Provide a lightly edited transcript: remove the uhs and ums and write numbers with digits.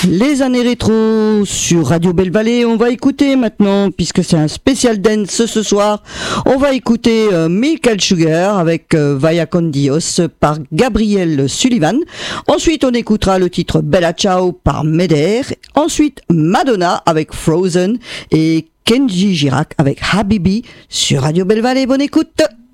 Les années rétro sur Radio Belle Vallée, on va écouter maintenant, puisque c'est un spécial dance ce soir, on va écouter Michael Sugar avec Vaya con Dios par Gabriel Sullivan. Ensuite, on écoutera le titre Bella Ciao par Meder. Ensuite, Madonna avec Frozen et Kenji Girac avec Habibi sur Radio Belle Vallée. Bonne écoute!